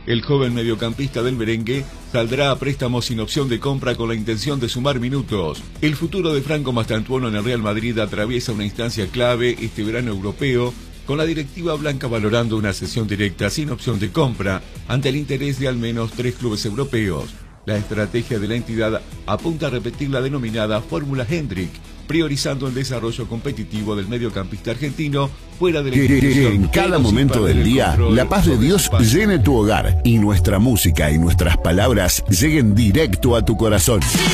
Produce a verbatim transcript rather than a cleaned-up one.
El joven mediocampista del merengue saldrá a préstamo sin opción de compra con la intención de sumar minutos. El futuro de Franco Mastantuono en el Real Madrid atraviesa una instancia clave este verano europeo, con la directiva blanca valorando una cesión directa sin opción de compra ante el interés de al menos tres clubes europeos. La estrategia de la entidad apunta a repetir la denominada Fórmula Hendrick, priorizando el desarrollo competitivo del mediocampista argentino fuera de la institución. En cada momento del día, la paz de Dios llene tu hogar y nuestra música y nuestras palabras lleguen directo a tu corazón.